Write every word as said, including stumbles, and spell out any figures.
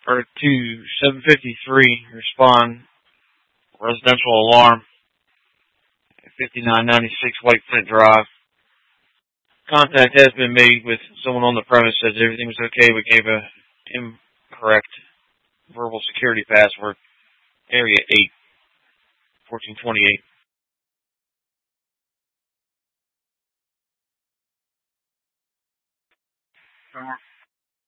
or to seven fifty-three, respond, residential alarm, fifty-nine ninety-six White Flint Drive. Contact has been made with someone on the premise, says everything was okay, but gave a incorrect verbal security password. Area eight, fourteen twenty-eight. Uh-huh.